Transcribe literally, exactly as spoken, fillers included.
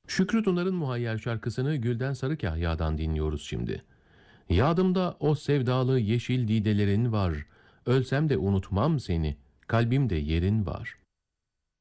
Şükrü Tunar'ın Muhayyer şarkısını Gülden Sarıkahya'dan dinliyoruz şimdi. Yadımda o sevdalı yeşil didelerin var, ölsem de unutmam seni, kalbimde yerin var.